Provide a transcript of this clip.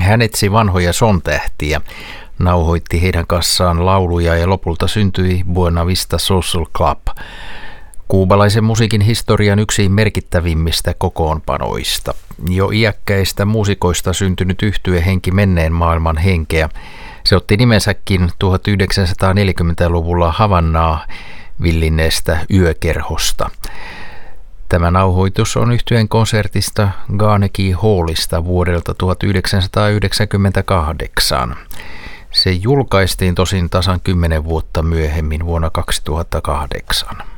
Hän etsi vanhoja sontähtiä, nauhoitti heidän kanssaan lauluja ja lopulta syntyi Buena Vista Social Club, kuubalaisen musiikin historian yksi merkittävimmistä kokoonpanoista. Jo iäkkäistä muusikoista syntynyt yhtye henki menneen maailman henkeä. Se otti nimensäkin 1940-luvulla Havannaa villinneestä yökerhosta. Tämä nauhoitus on yhtyeen konsertista Carnegie Hallista vuodelta 1998. Se julkaistiin tosin tasan 10 vuotta myöhemmin vuonna 2008.